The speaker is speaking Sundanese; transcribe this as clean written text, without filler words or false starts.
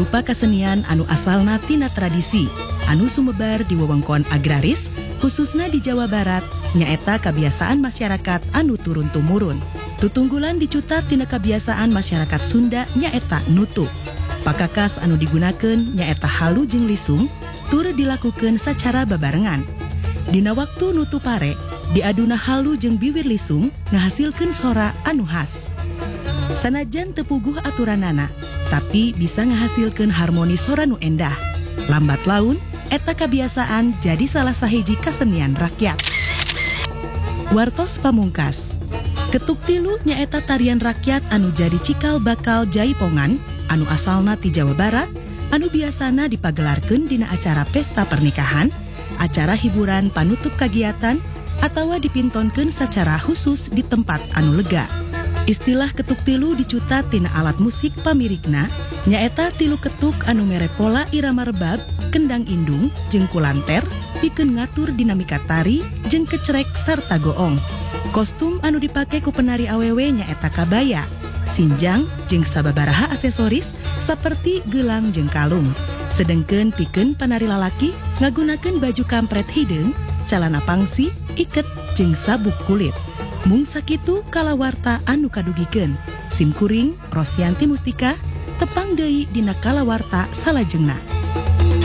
rupa kasenian anu asalna tina tradisi anu sumebar di wewengkon agraris khususna di Jawa Barat nyaeta kebiasaan masyarakat anu turun-tumurun. Tutunggulan dicutat tina kebiasaan masyarakat Sunda nyaeta nutu. Pakakas anu digunakeun nyaeta halu jeung lisung tur dilakukeun secara babarengan. Dina waktu nutu pare diaduna halu jeung bibir lisung ngahasilkeun sora anu khas. Sanajan teu puguh aturanana, tapi bisa ngahasilkeun harmoni sora nu endah. Lambat laun, eta kebiasaan jadi salah sahiji kasenian rakyat. Wartos pamungkas. Ketuk tilu nyaeta tarian rakyat anu jadi cikal bakal jaipongan anu asalna ti Jawa Barat, anu biasana dipagelarkeun dina acara pesta pernikahan, acara hiburan panutup kagiatan, atawa dipintonkeun secara khusus di tempat anu lega. Istilah ketuk tilu dicutat tina alat musik pamirigna nyaeta tilu ketuk anu mere pola irama rebab, kendang indung, jeung kulanter pikeun ngatur dinamika tari jeung kecrek sarta goong. Kostum anu dipake ku penari awewe nyaeta kabaya, sinjang jeung sababaraha aksesoris saperti gelang jeung kalung. Sedengkeun pikeun panari lalaki ngagunakeun baju kampret hideung, calana pangsi, iket jeung sabuk kulit. Mung sakitu kalawarta anu kadugikeun. Simkuring Rosyanti Mustika tepang deui dina kalawarta salajengna.